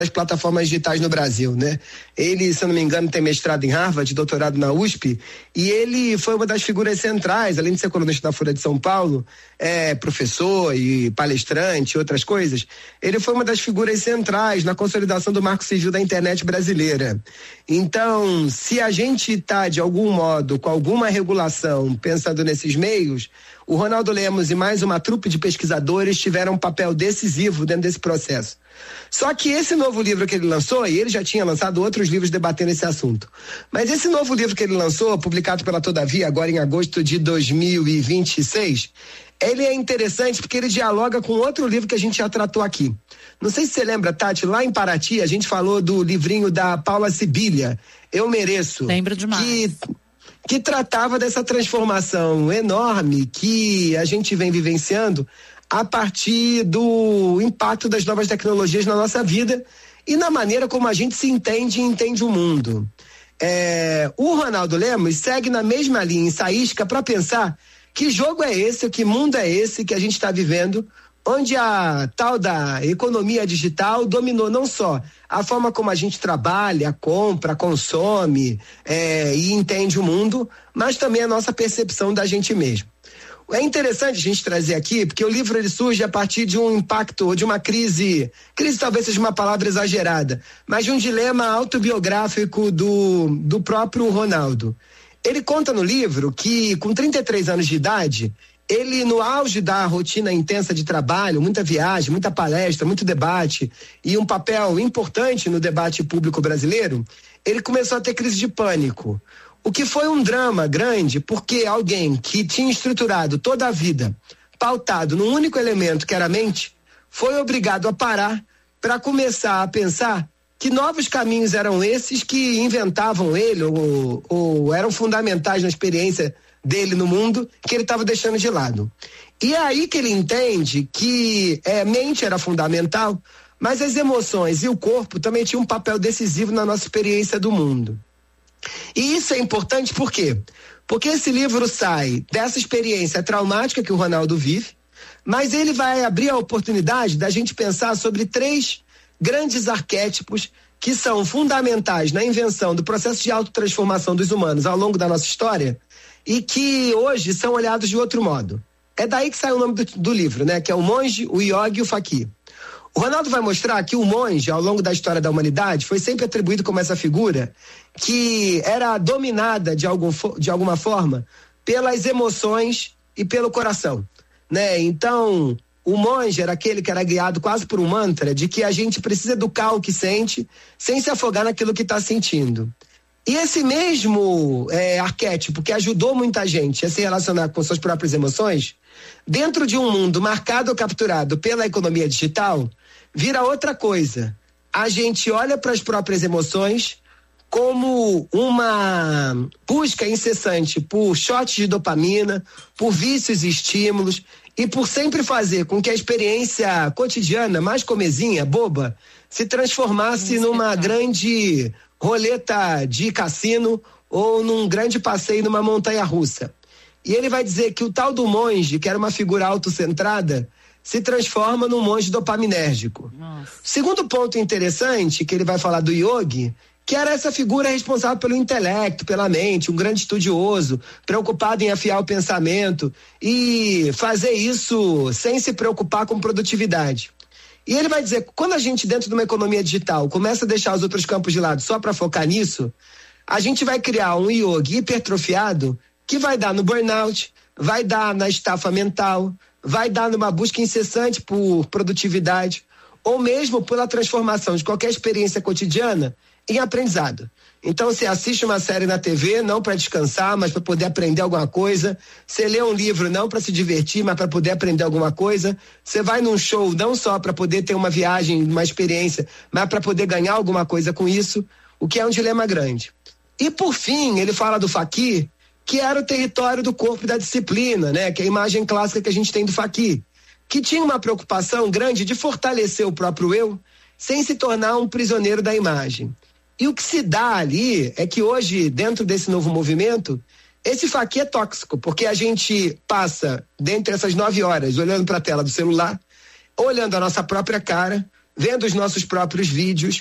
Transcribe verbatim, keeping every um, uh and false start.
das plataformas digitais no Brasil, né? Ele, se eu não me engano, tem mestrado em Harvard, doutorado na U S P, e ele foi uma das figuras centrais, além de ser colunista da Folha de São Paulo, é professor e palestrante e outras coisas, ele foi uma das figuras centrais na consolidação do marco civil da internet brasileira. Então, se a gente está, de algum modo, com alguma regulação, pensando nesses meios, o Ronaldo Lemos e mais uma trupe de pesquisadores tiveram um papel decisivo dentro desse processo. Só que esse novo livro que ele lançou, e ele já tinha lançado outros livros debatendo esse assunto, mas esse novo livro que ele lançou, publicado pela Todavia, agora em agosto de dois mil e vinte e seis, ele é interessante porque ele dialoga com outro livro que a gente já tratou aqui. Não sei se você lembra, Tati, lá em Paraty a gente falou do livrinho da Paula Sibilia, Eu Mereço. Lembro demais. Que, que tratava dessa transformação enorme que a gente vem vivenciando a partir do impacto das novas tecnologias na nossa vida e na maneira como a gente se entende e entende o mundo. É, o Ronaldo Lemos segue na mesma linha ensaística para pensar que jogo é esse, que mundo é esse que a gente está vivendo, onde a tal da economia digital dominou não só a forma como a gente trabalha, compra, consome é, e entende o mundo, mas também a nossa percepção da gente mesmo. É interessante a gente trazer aqui, porque o livro ele surge a partir de um impacto, de uma crise, crise talvez seja uma palavra exagerada, mas de um dilema autobiográfico do, do próprio Ronaldo. Ele conta no livro que, com trinta e três anos de idade, ele, no auge da rotina intensa de trabalho, muita viagem, muita palestra, muito debate e um papel importante no debate público brasileiro, ele começou a ter crise de pânico. O que foi um drama grande, porque alguém que tinha estruturado toda a vida, pautado num único elemento, que era a mente, foi obrigado a parar para começar a pensar que novos caminhos eram esses que inventavam ele ou, ou eram fundamentais na experiência dele no mundo, que ele estava deixando de lado. E é aí que ele entende que é, mente era fundamental, mas as emoções e o corpo também tinham um papel decisivo na nossa experiência do mundo. E isso é importante por quê? Porque esse livro sai dessa experiência traumática que o Ronaldo vive, mas ele vai abrir a oportunidade da gente pensar sobre três grandes arquétipos que são fundamentais na invenção do processo de autotransformação dos humanos ao longo da nossa história e que hoje são olhados de outro modo. É daí que sai o nome do, do livro, né? Que é o monge, o yogi e o faqui. O Ronaldo vai mostrar que o monge, ao longo da história da humanidade, foi sempre atribuído como essa figura que era dominada de, algum, de alguma forma pelas emoções e pelo coração, né? Então, o monge era aquele que era guiado quase por um mantra de que a gente precisa educar o que sente sem se afogar naquilo que está sentindo. E esse mesmo é, arquétipo que ajudou muita gente a se relacionar com suas próprias emoções, dentro de um mundo marcado ou capturado pela economia digital, vira outra coisa. A gente olha para as próprias emoções como uma busca incessante por shots de dopamina, por vícios e estímulos e por sempre fazer com que a experiência cotidiana, mais comezinha, boba, se transformasse numa grande roleta de cassino ou num grande passeio numa montanha-russa. E ele vai dizer que o tal do monge, que era uma figura autocentrada, se transforma num monge dopaminérgico. Nossa. Segundo ponto interessante, que ele vai falar do yogi, que era essa figura responsável pelo intelecto, pela mente, um grande estudioso, preocupado em afiar o pensamento e fazer isso sem se preocupar com produtividade. E ele vai dizer que quando a gente, dentro de uma economia digital, começa a deixar os outros campos de lado só para focar nisso, a gente vai criar um yogi hipertrofiado que vai dar no burnout, vai dar na estafa mental, vai dar numa busca incessante por produtividade, ou mesmo pela transformação de qualquer experiência cotidiana em aprendizado. Então você assiste uma série na T V não para descansar, mas para poder aprender alguma coisa. Você lê um livro não para se divertir, mas para poder aprender alguma coisa. Você vai num show não só para poder ter uma viagem, uma experiência, mas para poder ganhar alguma coisa com isso, o que é um dilema grande. E por fim, ele fala do faqui, que era o território do corpo e da disciplina, né? Que é a imagem clássica que a gente tem do faqui, que tinha uma preocupação grande de fortalecer o próprio eu, sem se tornar um prisioneiro da imagem. E o que se dá ali é que hoje, dentro desse novo movimento, esse faqui é tóxico, porque a gente passa, dentre essas nove horas, olhando para a tela do celular, olhando a nossa própria cara, vendo os nossos próprios vídeos,